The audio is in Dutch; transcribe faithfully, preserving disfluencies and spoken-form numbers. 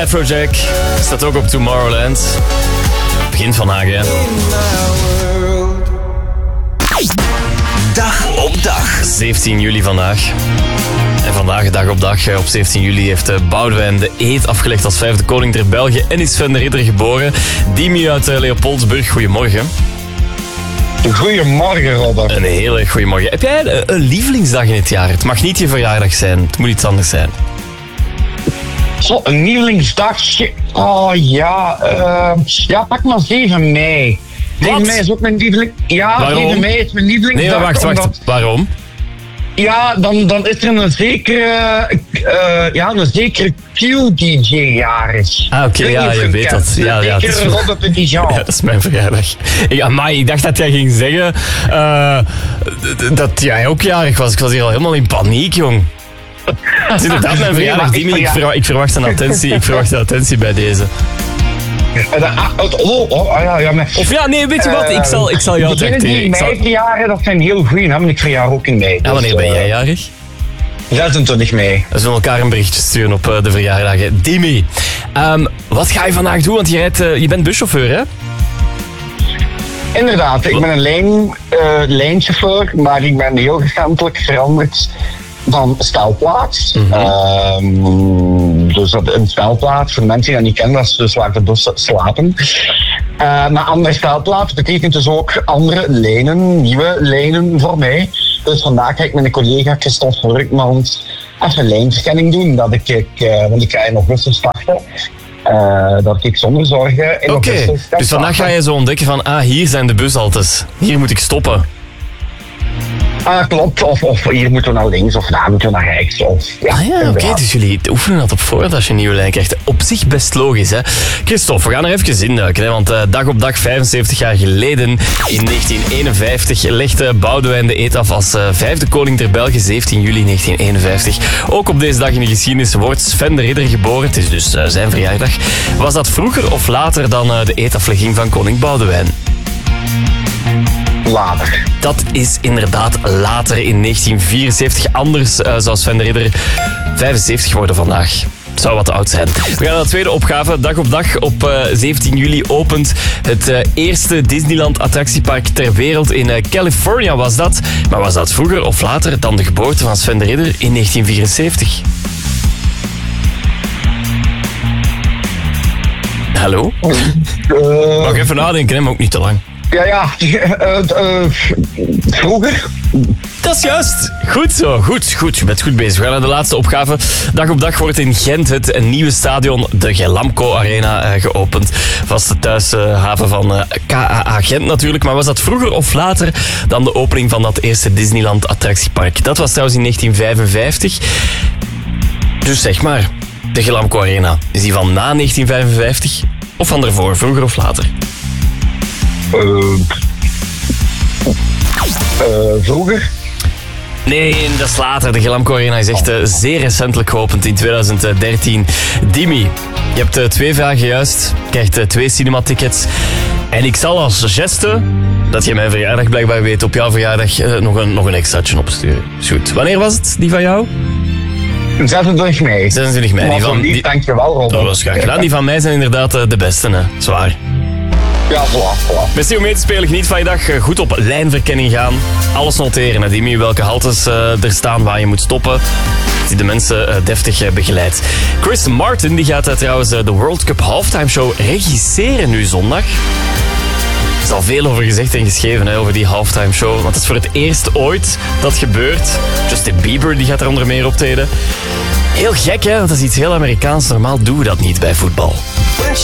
Afrojack staat ook op Tomorrowland. Begint vandaag, hè. Dag op dag. zeventien juli vandaag. En vandaag, dag op dag, op zeventien juli, heeft Boudewijn de eed afgelegd als vijfde koning der Belgen en is Sven de Ridder geboren. Dimi uit Leopoldsburg, goedemorgen. Goedemorgen, Robert. Een hele goedemorgen. Heb jij een, een lievelingsdag in het jaar? Het mag niet je verjaardag zijn, het moet iets anders zijn. Zo, een lievelingsdagje. Oh ja, uh, ja, pak maar zeven mei. zeven mei is ook mijn lieveling. Ja, Waarom? zeven mei is mijn lievelingsdag. Nee, maar wacht, wacht. Omdat, Waarom? ja, dan, dan is er een zekere, uh, ja, een zekere Q-D J-jarig. Ah, oké, okay, ja, je weet dat. Ja, ja, Een zekere Robert Petit Jean. Ja, dat is mijn verjaardag. Ik, amai, ik dacht dat jij ging zeggen uh, d- dat jij ook jarig was. Ik was hier al helemaal in paniek, jong. Het is inderdaad mijn verjaardag, Nee, Dimi. Ik, ik, verwacht, ik verwacht een attentie. Ik verwacht een attentie bij deze. Oh, oh, ja, ja, maar, Of ja, nee, weet je wat? Ik zal, ik zal jou degenen die tracteren. in Ik zal... mei verjaren, dat zijn heel goeie, hè, want ik verjaar ook in mei. Ja, wanneer ben jij jarig? zesentwintig mei. We zullen elkaar een berichtje sturen op uh, de verjaardagen. Dimi, um, wat ga je vandaag doen? Want je, rijdt, uh, je bent buschauffeur, hè? Inderdaad, ik ben een lijn, uh, lijnchauffeur, maar ik ben heel recentelijk veranderd van stelplaats. Mm-hmm. Um, dus een stelplaats, voor mensen die dat niet kennen, dat is dus waar de bussen slapen. Uh, maar andere stelplaats betekent dus ook andere lijnen, nieuwe lijnen voor mij. Dus vandaag ga ik met mijn collega Christophe Rukmans even lijnverkenning doen. Dat ik, ik uh, want ik ga in augustus starten. Uh, dat ik zonder zorgen in Oké, augustus kan dus vandaag starten. ga je zo ontdekken van, ah, hier zijn de bushaltes. Hier moet ik stoppen. Ah, klopt. Of, of hier moeten we naar links of daar moeten we naar rechts. Of, ja, Ah ja, oké, inderdaad. dus jullie oefenen dat op voorhand als je een nieuwe lijn krijgt. Op zich best logisch, hè. Christophe, we gaan er even induiken, hè, want uh, dag op dag, vijfenzeventig jaar geleden, in negentien eenenvijftig, legde Boudewijn de eed af als uh, vijfde koning der Belgen, zeventien juli negentien eenenvijftig. Ook op deze dag in de geschiedenis wordt Sven de Ridder geboren. Het is dus uh, zijn verjaardag. Was dat vroeger of later dan uh, de eedaflegging van koning Boudewijn? Later. Dat is inderdaad later in negentien vierenzeventig. Anders uh, zou Sven de Ridder vijfenzeventig worden vandaag. Zou wat oud zijn. We gaan naar de tweede opgave. Dag op dag op uh, zeventien juli opent het uh, eerste Disneyland attractiepark ter wereld. In uh, California was dat. Maar was dat vroeger of later dan de geboorte van Sven de Ridder in negentien vierenzeventig? Hallo? Uh, Mag even nadenken, hè, maar ook niet te lang. ja, ja. Uh, uh, vroeger. Dat is juist. Goed zo. Goed, goed. Je bent goed bezig. We gaan naar de laatste opgave. Dag op dag wordt in Gent het een nieuwe stadion, de Gelamco Arena, uh, geopend. Vaste thuishaven van uh, K A A Gent natuurlijk. Maar was dat vroeger of later dan de opening van dat eerste Disneyland attractiepark? Dat was trouwens in negentien vijfenvijftig. Dus zeg maar, de Gelamco Arena. Is die van na negentien vijfenvijftig of van daarvoor, vroeger of later? Uh, uh, vroeger. Nee, dat is later. De Gelamco Arena is echt uh, zeer recentelijk geopend in twintig dertien. Dimi, je hebt uh, twee vragen juist. Je krijgt uh, twee cinematickets. En ik zal als geste, dat je mijn verjaardag blijkbaar weet, op jouw verjaardag uh, nog, een, nog een extraatje opsturen. Is goed. Wanneer was het, die van jou? zesentwintig mei. zesentwintig mei. Die van, die... Dankjewel, Robert. Dat was graag gedaan. Die van mij zijn inderdaad uh, de beste, hè. Zwaar. Ja, voilà, voilà. Merci om mee te spelen. Geniet van je dag. Goed op lijnverkenning gaan. Alles noteren, hè, Dimi. Welke haltes uh, er staan waar je moet stoppen. Die de mensen uh, deftig uh, begeleidt. Chris Martin die gaat uh, trouwens uh, de World Cup Halftime Show regisseren nu zondag. Er is al veel over gezegd en geschreven, hè, over die halftime show. Want het is voor het eerst ooit dat gebeurt. Justin Bieber die gaat er onder meer optreden. Heel gek, hè? Want dat is iets heel Amerikaans. Normaal doen we dat niet bij voetbal.